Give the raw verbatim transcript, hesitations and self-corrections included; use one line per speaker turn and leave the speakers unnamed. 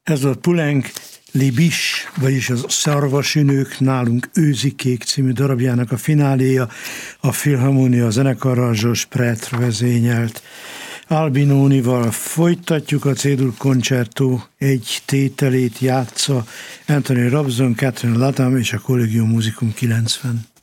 Ez a Poulenc les Biches, vagyis a Szarvasünők nálunk őzikék című darabjának a fináléja, a Filharmonia zenekarral Georges Prêtre vezényelt. Albinonival folytatjuk, a C-dur koncertó egy tételét játsza Anthony Robson, Catherine Latham és a Collegium Musicum kilencven.